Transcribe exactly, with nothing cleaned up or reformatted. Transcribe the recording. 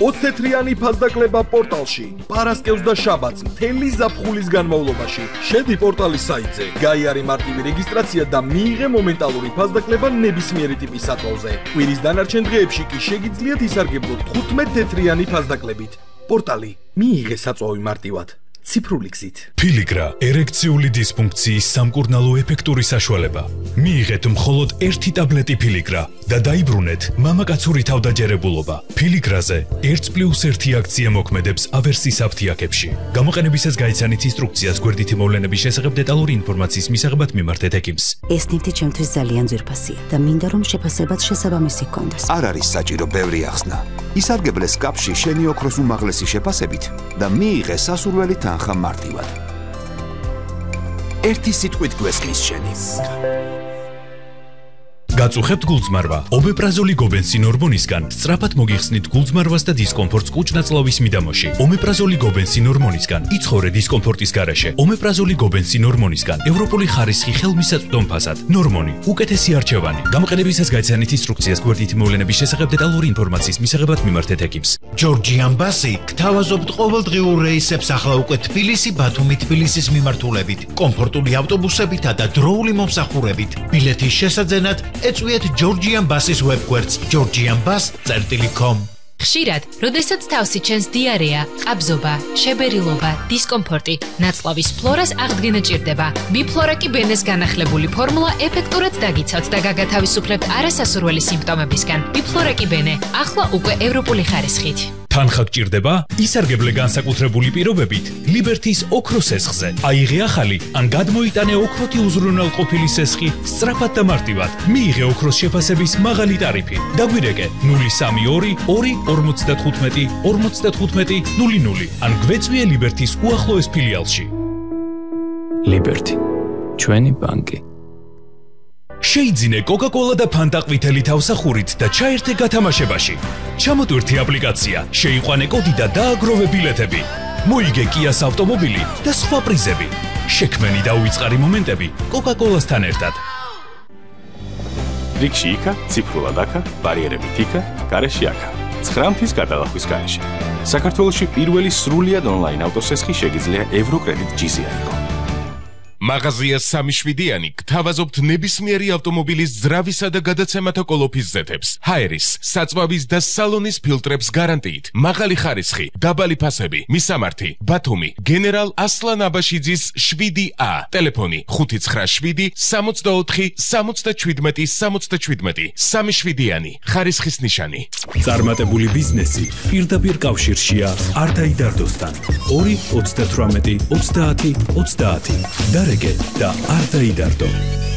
ოცდათეტრიანი ფასდაკლება პორტალში. პარასკევს და შაბათს მთელი ზაფხულის განმავლობაში. შედი პორტალის საიტზე, გაიარე მარტივი რეგისტრაცია და მიიღე მომენტალური ფასდაკლება ნებისმიერი ტიპის საწვავზე. კვირის დანარჩენ დღეებში კი შეგიძლიათ ისარგებლოთ თხუთმეტ-თეთრიანი ფასდაკლებით. პორტალი მიიღე საწვავი მარტივად. ციფრული გზით. Ფილიგრა ერექციული დისფუნქციის სამკურნალო ეფექტური საშუალება. მიიღეთ მხოლოდ ერთი ტაბლეტი ფილიგრა და დაიბრუნეთ მამაკაცური თავდაჯერებულობა. ფილიგრაზე ერთ პლუს ერთი აქცია მოქმედებს ავერსის აფთიაქებში. გამოყენებისას გაიცანით ინსტრუქციას გვერდითი მოვლენების შესახებ დეტალური ინფორმაციის მისაღებად მიმართეთ ექიმს. ეს ნივთი ჩემთვის ძალიან ძვირფასია და მინდა რომ შეფასებაც შესაბამისი ჰქონდეს. არ არის საჭირო ბევრი ახსნა. ისარგებლე სკაფში შენი ოქროს უმაღლესი შეფასებით და მიიღე სასურველი თანხა მარტივად. ერთი სიტყვით გვესმის შენი. გაწუხებთ გულწმარვა. ომეპრაზოლი გობენსინ ჰორმონისგან სწრაფად მოგიხსნით გულწმარვას და დისკომფორტს კუჭ-ნაწლავის მიდამოში. ომეპრაზოლი გობენსინ ჰორმონისგან იცხოვრე დისკომფორტის გარეშე. ომეპრაზოლი გობენსინ ჰორმონისგან ევროპული ხარისხი ხელმისაწვდომ ფასად. ნორმონი უკეთესი არჩევანი. გამოყენებისას გაიცანით ინსტრუქციას გვერდითი მოვლენების შესახებ დეტალური ინფორმაციის მისაღებად მიმართეთ ექიმს. ჯორჯიან ბასი გთავაზობთ ყოველდღიურ რეისებს ახლა უკვე თბილისი ბათუმი თბილისის მიმართულებით. კომფორტული ავტობუსებითა და დროული მომსახურებით. ბილეთის შესაძენად ეწვიეთ ჯორჯიან ბასის ვებგვერდს ჯორჯიან ბას წერტილი კომ. ხშირად, როდესაც თავსი ჩენს დიარეა, ყაბზობა, შებერილობა, დისკომფორტი, ნაწლავის ფლორას აღდგენა ჭირდება. ბიფლორაკი ბენეს განახლებული ფორმულა ეფექტურად დაგიცავთ და გაგათავისუფლებთ არასასურველი სიმპტომებისგან. ბიფლორაკი ბენე, ახლა უკვე ევროპული ხარისხით. თანხა გჭირდება? ისარგებლე განსაკუთრებული პირობებით ლიბერთის ოქროს სესხზე. აიღე ახალი ან გადმოიტანე ოქროთი უზრუნველყოფილი სესხი სწრაფად და მარტივად. მიიღე ოქროს შეფასების მაღალი ტარიფი. დაგვირეკე ნული სამი ორი ორი ორმოცდათხუთმეტი ორმოცდათხუთმეტი ნული ნული ან გვეწვიე ლიბერთის უახლოეს ფილიალში. ლიბერთი, ჩვენი ბანკი. შეიძინე კოკა-კოლა და ფანტა ყვითელი თავსახურით და ჩაერთე გათამაშებაში. ჩამოტვირთე აპლიკაცია, შეიყვანე კოდი და დააგროვე ბილეთები. მოიგე კიას ავტომობილი და სხვა პრიზები. შექმენი და უიწყარი მომენტები კოკა-კოლასთან ერთად. რიგში იქა, ციფრულად აქა, ბარიერებით იქა, გარეშე აქა. ცხრამთის გადალახვის გარეშე. საქართველოში პირველი სრულიად ონლაინ ავტოსესხი შეგიძლია ევროკრედიტ ჯიზი აიღო. მაღაზია სამი შვიდიანი გთავაზობთ ნებისმიერი ავტომობილის ძრავისა და გადაცემათა კოლოფის ზეთებს, ჰაერის, საწვავის და სალონის ფილტრებს გარანტიით, მაღალი ხარისხი, დაბალი ფასები, მისამართი, ბათუმი, გენერალ ასლან აბაშიძის შვიდი ა, ტელეფონი ხუთი ცხრა შვიდი სამოცდაოთხი სამოცდაჩვიდმეტი სამოცდაჩვიდმეტი, სამი შვიდიანი, ხარისხის ნიშანი. წარმატებული ბიზნესი პირდაპირ კავშირშია არტაიდარდოსთან. ორი ოცდათვრამეტი ოცდაათი ოცდაათი. და არ დაიდარდო.